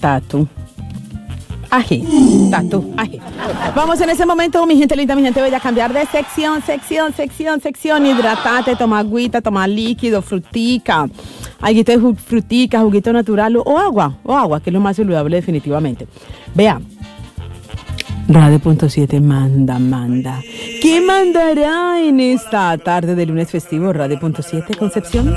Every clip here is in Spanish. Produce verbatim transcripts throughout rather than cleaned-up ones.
Tatu. Ají, tatu, ají. Vamos en ese momento, mi gente linda, mi gente bella, a cambiar de sección, sección, sección, sección. Hidratate, toma agüita, toma líquido, frutica, alguito de frutica, juguito natural o agua, o agua, que es lo más saludable definitivamente. Vea, Radio Punto siete manda, manda. ¿Qué mandará en esta tarde de lunes festivo Radio Punto siete, Concepción?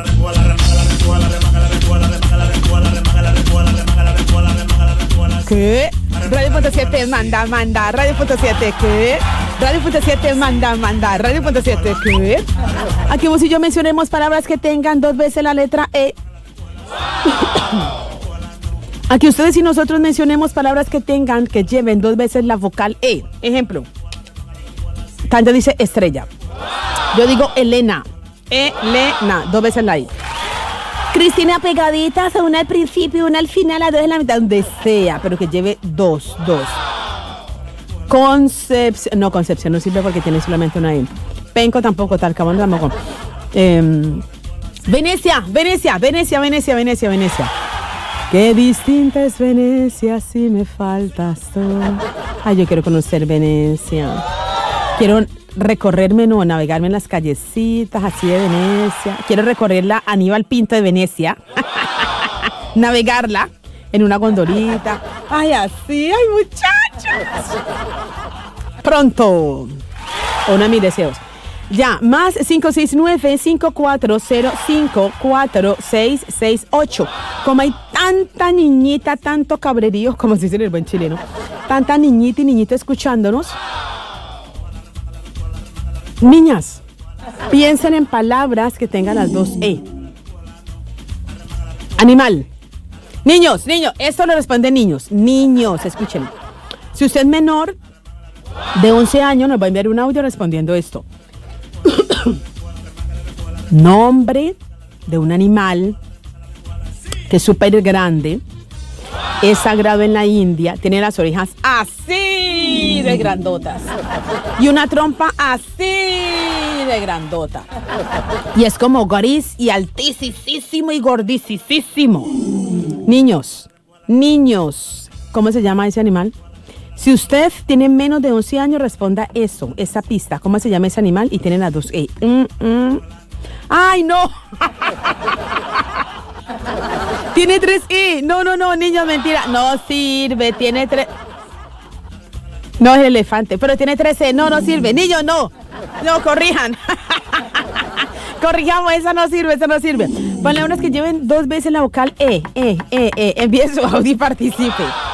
¿Qué? Radio Punto siete manda, manda. Radio Punto siete, ¿qué? Radio Punto siete manda, manda. Radio Punto siete, ¿qué? Aquí vos y yo mencionemos palabras que tengan dos veces la letra E. Aquí ustedes y nosotros mencionemos palabras que tengan, que lleven dos veces la vocal E. Ejemplo. Tanja dice estrella. Yo digo Elena. Elena. Dos veces la I. Cristina, pegaditas, una al principio, una al final, las dos en la mitad, donde sea, pero que lleve dos, dos. Concepción, no, Concepción no sirve porque tiene solamente una I. Penco tampoco, Talcahuano tampoco. Eh, Venecia, Venecia, Venecia, Venecia, Venecia, Venecia. Qué distinta es Venecia si me faltas tú. Ay, yo quiero conocer Venecia. Quiero recorrerme, no, navegarme en las callecitas así de Venecia. Quiero recorrer la Aníbal Pinto de Venecia. Navegarla en una gondolita. Ay, así, ay, muchachos. Pronto. Una de mis deseos. Ya, más cinco seis nueve, cinco cuatro cero, cinco cuatro seis seis ocho. Como hay tanta niñita, tanto cabrerío, como se dice en el buen chileno, tanta niñita y niñito escuchándonos. Niñas, piensen en palabras que tengan las dos E. Animal. Niños, niños, esto lo responden niños. Niños, escuchen. Si usted es menor de once años, nos va a enviar un audio respondiendo esto. Nombre de un animal que es súper grande, es sagrado en la India, tiene las orejas así de grandotas y una trompa así de grandota y es como gris y altísimo y gordisísimo. Niños, niños, ¿cómo se llama ese animal? Si usted tiene menos de once años, responda eso, esa pista. ¿Cómo se llama ese animal? Y tiene las dos E. Mm, mm. ¡Ay, no! Tiene tres E. No, no, no, niños, mentira. No sirve, tiene tres... No es el elefante, pero tiene tres E. No, no sirve. Niños, no. No, corrijan. Corrijamos, esa no sirve, esa no sirve. Ponle unas que lleven dos veces la vocal E, E, E, E. Envíe su audio y participe.